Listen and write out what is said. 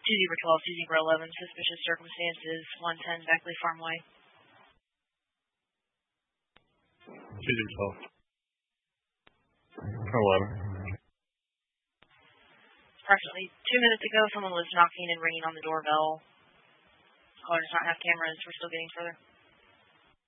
2-0-12, 2-0-11, suspicious circumstances, 110 Beckley Farmway. 2-12. 11. Approximately 2 minutes ago, someone was knocking and ringing on the doorbell. Caller does not have cameras. We're still getting further.